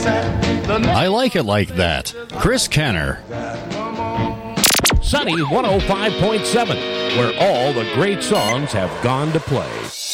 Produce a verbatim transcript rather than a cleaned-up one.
I like it like that. Chris Kenner. Sunny one oh five point seven, where all the great songs have gone to play.